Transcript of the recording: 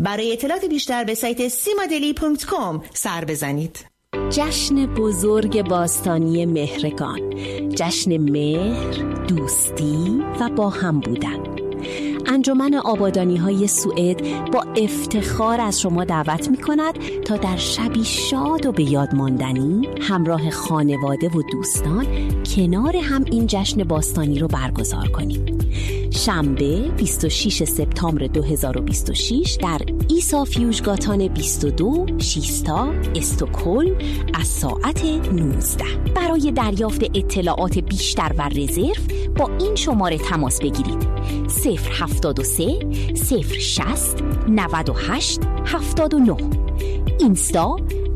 برای اطلاعات بیشتر به سایت simadeli.com سر بزنید. جشن بزرگ باستانی مهرگان، جشن مهر، دوستی و با هم بودن. انجمن آبادانی‌های سوئد با افتخار از شما دعوت می‌کند تا در شبی شاد و به یاد ماندنی همراه خانواده و دوستان کنار هم این جشن باستانی رو برگزار کنیم. شنبه 26 سپتامبر 2026 در ایسا فیوژگاتان 22 شیستا استکهلم از ساعت 19. برای دریافت اطلاعات بیشتر و رزرو با این شماره تماس بگیرید: 073 060 98 79. اینستا